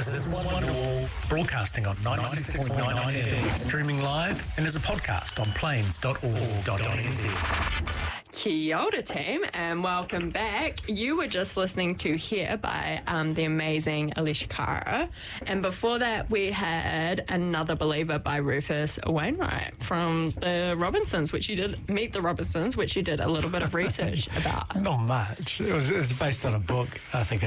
This is Wonderwall, broadcasting on 96.9 FM, streaming live and as a podcast on plains.org.nz. Kia ora, team, and welcome back. You were just listening to Here by the amazing Alicia Cara, and before that we had Another Believer by Rufus Wainwright from the Robinsons, which you did, Meet the Robinsons, which you did a little bit of research about. Not much. It was based on a book, I think a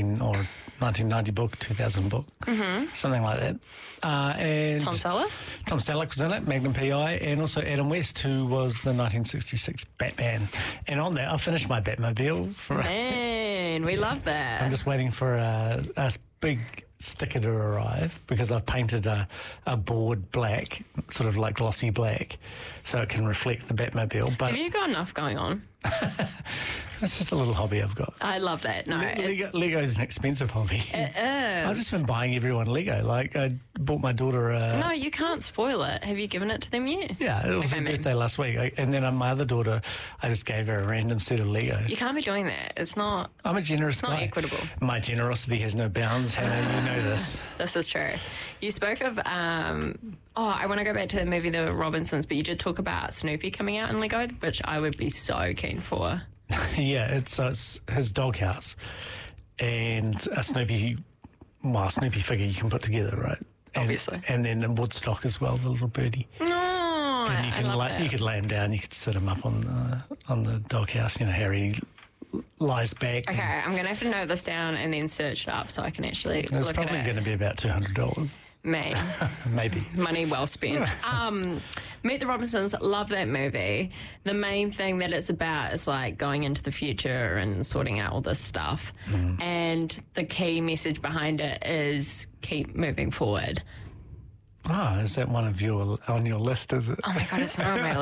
1990 book, 2000 book, something like that. And Tom Selleck? Tom Selleck was in it, Magnum P.I., and also Adam West, who was the 1966 Batman. And on that, I finished my Batmobile. Man, we love that. I'm just waiting for a big sticker to arrive because I've painted a board black, sort of like glossy black, so it can reflect the Batmobile. But have you got enough going on? That's just a little hobby I've got. I love that. No, Lego's an expensive hobby. It is. I've just been buying everyone Lego. Like, I bought my daughter a... No, you can't spoil it. Have you given it to them yet? Yeah, it was her birthday last week. And then my other daughter, I just gave her a random set of Lego. You can't be doing that. It's not... I'm a generous guy. It's not equitable. My generosity has no bounds, Hannah. You know this. This is true. You spoke of... I want to go back to the movie The Robinsons, but you did talk about Snoopy coming out in Lego, which I would be so keen for. Yeah, it's his doghouse and a Snoopy figure you can put together, right? Obviously. And then in Woodstock as well, the little birdie. Oh, and you can you could lay him down, you could sit him up on the doghouse. You know, Harry lies back. Okay, I'm going to have to note this down and then search it up so I can actually look at it. It's probably going to be about $200. Man. Maybe. Money well spent. Meet the Robinsons, love that movie. The main thing that it's about is like going into the future and sorting out all this stuff. And the key message behind it is keep moving forward. Is that one of on your list, is it? Oh my God, it's not on my